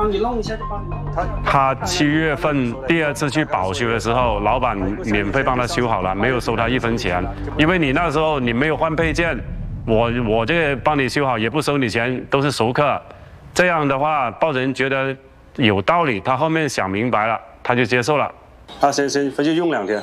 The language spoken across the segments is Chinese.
帮你弄一下就帮你弄。 他7月份第2次去保修的时候，老板免费帮他修好了，没有收他1分钱，因为你那时候你没有换配件，我这个帮你修好也不收你钱，都是熟客。这样的话，报人觉得有道理，他后面想明白了，他就接受了。 他先回去用2天。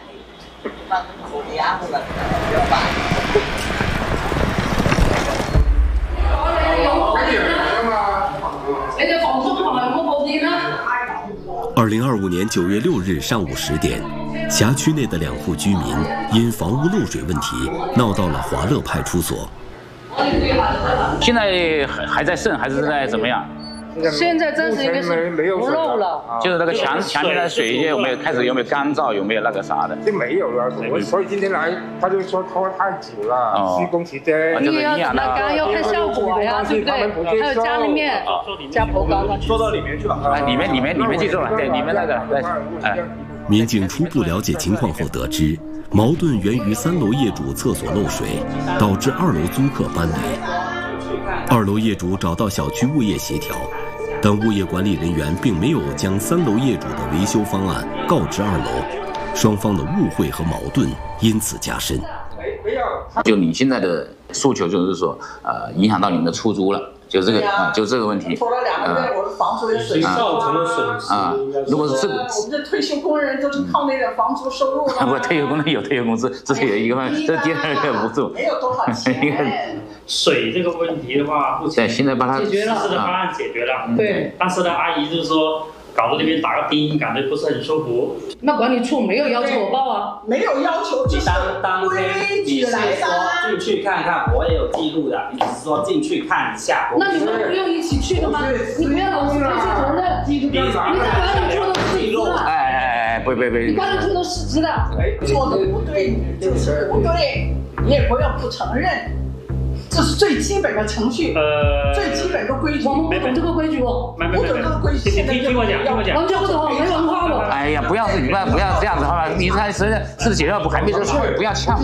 2025年9月6日上午10点，辖区内的2户居民因房屋漏水问题闹到了华乐派出所。 现在还在渗，还是在怎么样？ 现在暂时应该是不漏了， 就是那个墙面的水有没有干燥，有没有那个啥的？ 就没有了，所以今天来他就说拖太久了，施工期间。 你要怎么干，要看效果呀，对不对？还有家里面加坡膏， 做到里面去了。 里面记住了，对，里面那个对， 民警初步了解情况后得知，矛盾源于3楼业主厕所漏水，导致2楼租客搬离。2楼业主找到小区物业协调。但物业管理人员并没有将3楼业主的维修方案告知2楼，双方的误会和矛盾因此加深。 就你现在的诉求就是说，影响到你们的出租了，就这个就这个问题。 拖了2个月，我的房租也损失造成了损失。 如果是这个， 我们这退休工人都是靠那点房租收入了。 不，退休工人有退休工资，这是有一个方面，这第2个补助。 没有多少钱。 水这个问题的话，目前现在把它解决了，实施的方案解决了。 对。 但是呢，阿姨就是说，搞到那边打个钉，感觉不是很舒服。 那管理处没有要求我报啊？ 没有要求，就是规矩来的。 进去看看，我也有记录的。你只是说进去看一下。 那你们不用一起去的吗？你不要老是推卸责任。你在管理处都失职了。 不， 你管理处都失职的。 做的不对就是不对，你也不要不承认。这是最基本的程序，最基本的规矩。 我们不懂这个规矩哦， 不懂这个规矩。 听我讲， 完全不懂，没文化了。 哎呀，不要这样子好吧？你才是解决还没这事，不要呛。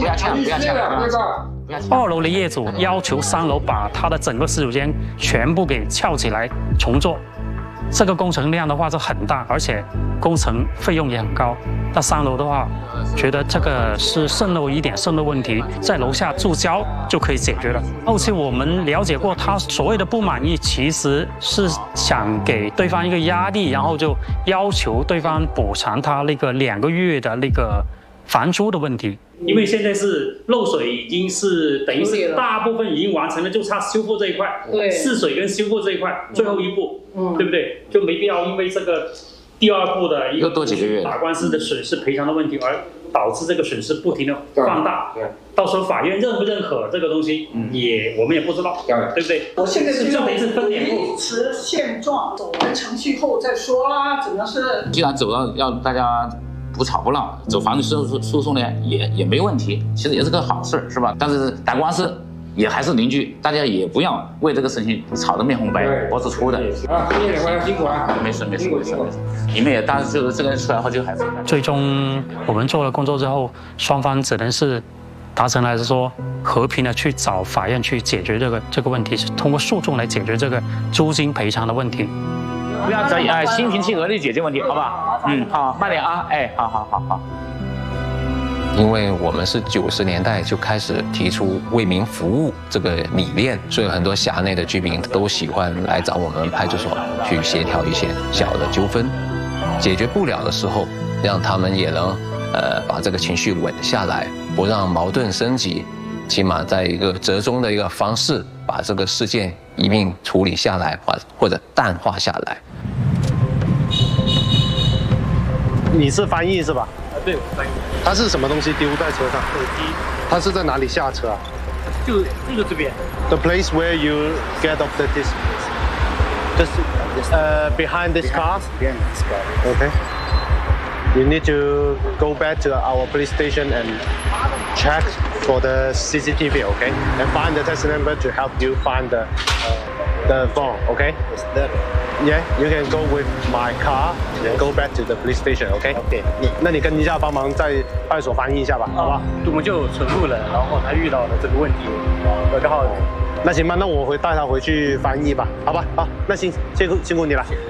2楼的业主要求3楼把他的整个洗手间全部给撬起来重做，这个工程量的话是很大，而且工程费用也很高。那3楼的话，觉得这个是渗漏问题，在楼下注胶就可以解决了。后期我们了解过，他所谓的不满意，其实是想给对方一个压力，然后就要求对方补偿他那个2个月的那个房租的问题。 因为现在是漏水，已经是等于是大部分已经完成了，就差修复这一块，试水跟修复这一块最后一步，对不对？就没必要因为这个第2步的一个多几个月打官司的损失赔偿的问题，而导致这个损失不停的放大。到时候法院认不认可这个东西，我们也不知道，对不对？ 我现在是等于是分2步， 维持现状，走完程序后再说啊，只能是。 既然走到要大家不吵不闹，走法律诉讼呢也没问题，其实也是个好事，是吧？但是打官司也还是邻居，大家也不要为这个事情吵得面红白脖子粗的。 辛苦啊！ 没事。你们也当然就是这个人出来后就还是。 最终我们做了工作之后，双方只能是达成了是说和平的去找法院去解决这个问题，是通过诉讼来解决这个租金赔偿的问题。 不要着急，心平气和地解决问题，好吧？好，慢点啊，好。 因为我们是90年代就开始提出为民服务这个理念，所以很多辖内的居民都喜欢来找我们派出所去协调一些小的纠纷，解决不了的时候，让他们也能把这个情绪稳下来，不让矛盾升级，起码在一个折中的一个方式把这个事件一并处理下来，或者淡化下来。 你是翻译是吧？ 对，我翻译。 他是什么东西丢在车上？ 手机。 他是在哪里下车啊？ 就这边。 The place where you get off this, just behind this car. Behind this car. Okay. You need to go back to our police station and check for the CCTV, okay? And find the taxi number to help you find the phone, okay? Yeah, you can go with my car and go back to the police station, okay? Okay. 那你跟一下帮忙在派出所翻译一下吧，好吧？ 我们就存入了，然后他遇到了这个问题，刚好。 那行吧，那我带他回去翻译吧，好吧？好，那辛苦你了。